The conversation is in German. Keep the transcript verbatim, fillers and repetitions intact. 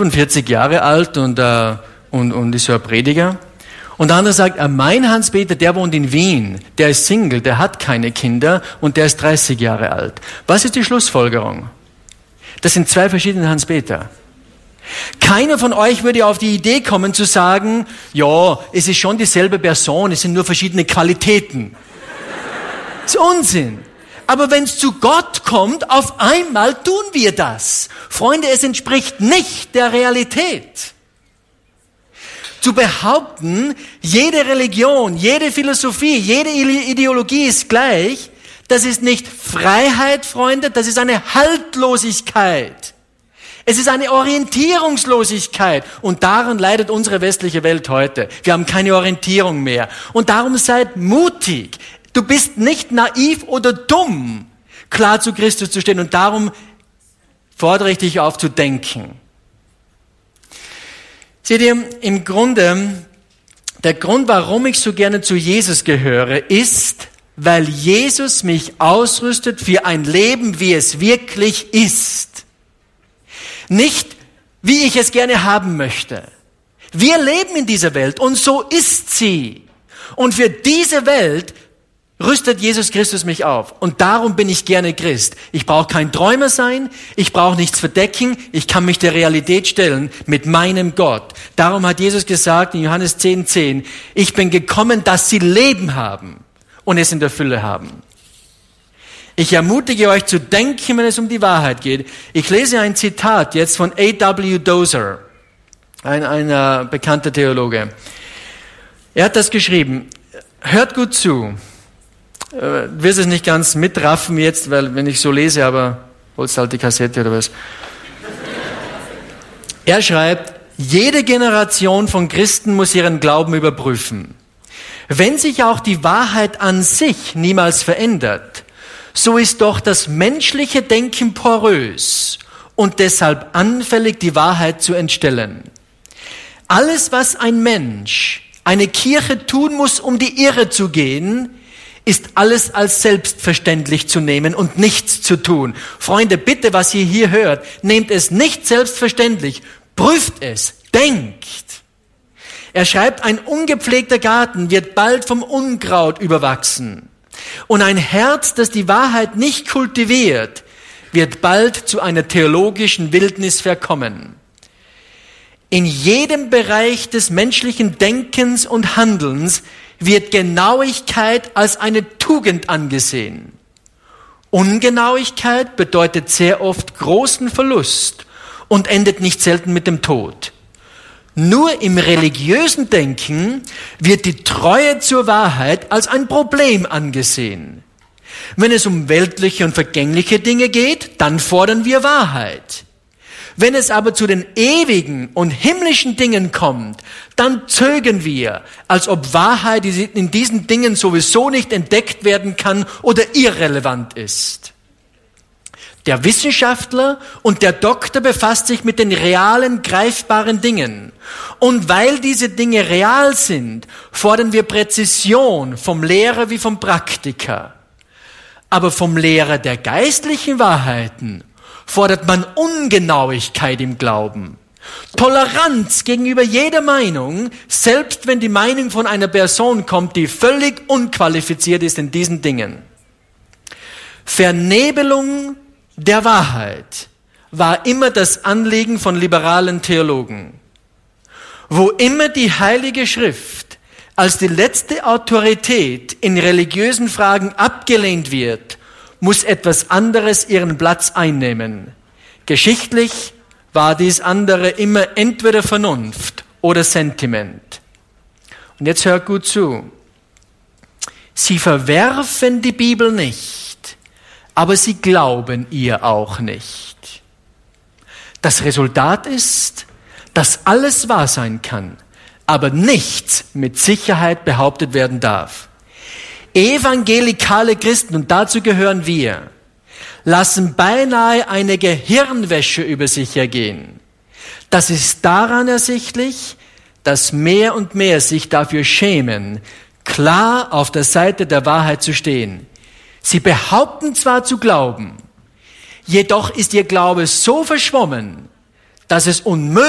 fünfundvierzig Jahre alt und, äh, und, und ist so ein Prediger. Und der andere sagt, äh, mein Hans-Peter, der wohnt in Wien, der ist Single, der hat keine Kinder und der ist dreißig Jahre alt. Was ist die Schlussfolgerung? Das sind zwei verschiedene Hans-Peter. Keiner von euch würde auf die Idee kommen zu sagen, ja, es ist schon dieselbe Person, es sind nur verschiedene Qualitäten. Das ist Unsinn. Aber wenn es zu Gott kommt, auf einmal tun wir das. Freunde, es entspricht nicht der Realität. Zu behaupten, jede Religion, jede Philosophie, jede Ideologie ist gleich, das ist nicht Freiheit, Freunde, das ist eine Haltlosigkeit. Es ist eine Orientierungslosigkeit und daran leidet unsere westliche Welt heute. Wir haben keine Orientierung mehr und darum seid mutig. Du bist nicht naiv oder dumm, klar zu Christus zu stehen und darum fordere ich dich auf zu denken. Seht ihr, im Grunde, der Grund, warum ich so gerne zu Jesus gehöre, ist, weil Jesus mich ausrüstet für ein Leben, wie es wirklich ist. Nicht, wie ich es gerne haben möchte. Wir leben in dieser Welt und so ist sie. Und für diese Welt rüstet Jesus Christus mich auf. Und darum bin ich gerne Christ. Ich brauche kein Träumer sein, ich brauche nichts verdecken, ich kann mich der Realität stellen mit meinem Gott. Darum hat Jesus gesagt in Johannes zehn zehn, ich bin gekommen, dass sie Leben haben und es in der Fülle haben. Ich ermutige euch zu denken, wenn es um die Wahrheit geht. Ich lese ein Zitat jetzt von A W Tozer, ein, ein äh, bekannter Theologe. Er hat das geschrieben. Hört gut zu. Du wirst es nicht ganz mitraffen jetzt, weil wenn ich so lese, aber holst halt die Kassette oder was. Er schreibt, jede Generation von Christen muss ihren Glauben überprüfen. Wenn sich auch die Wahrheit an sich niemals verändert, so ist doch das menschliche Denken porös und deshalb anfällig, die Wahrheit zu entstellen. Alles, was ein Mensch, eine Kirche tun muss, um die Irre zu gehen, ist alles als selbstverständlich zu nehmen und nichts zu tun. Freunde, bitte, was ihr hier hört, nehmt es nicht selbstverständlich, prüft es, denkt. Er schreibt, ein ungepflegter Garten wird bald vom Unkraut überwachsen. Und ein Herz, das die Wahrheit nicht kultiviert, wird bald zu einer theologischen Wildnis verkommen. In jedem Bereich des menschlichen Denkens und Handelns wird Genauigkeit als eine Tugend angesehen. Ungenauigkeit bedeutet sehr oft großen Verlust und endet nicht selten mit dem Tod. Nur im religiösen Denken wird die Treue zur Wahrheit als ein Problem angesehen. Wenn es um weltliche und vergängliche Dinge geht, dann fordern wir Wahrheit. Wenn es aber zu den ewigen und himmlischen Dingen kommt, dann zögern wir, als ob Wahrheit in diesen Dingen sowieso nicht entdeckt werden kann oder irrelevant ist. Der Wissenschaftler und der Doktor befasst sich mit den realen, greifbaren Dingen. Und weil diese Dinge real sind, fordern wir Präzision vom Lehrer wie vom Praktiker. Aber vom Lehrer der geistlichen Wahrheiten fordert man Ungenauigkeit im Glauben, Toleranz gegenüber jeder Meinung, selbst wenn die Meinung von einer Person kommt, die völlig unqualifiziert ist in diesen Dingen. Vernebelung der Wahrheit war immer das Anliegen von liberalen Theologen. Wo immer die Heilige Schrift als die letzte Autorität in religiösen Fragen abgelehnt wird, muss etwas anderes ihren Platz einnehmen. Geschichtlich war dies andere immer entweder Vernunft oder Sentiment. Und jetzt hört gut zu. Sie verwerfen die Bibel nicht, aber sie glauben ihr auch nicht. Das Resultat ist, dass alles wahr sein kann, aber nichts mit Sicherheit behauptet werden darf. Evangelikale Christen, und dazu gehören wir, lassen beinahe eine Gehirnwäsche über sich ergehen. Das ist daran ersichtlich, dass mehr und mehr sich dafür schämen, klar auf der Seite der Wahrheit zu stehen. Sie behaupten zwar zu glauben, jedoch ist ihr Glaube so verschwommen, dass es unmöglich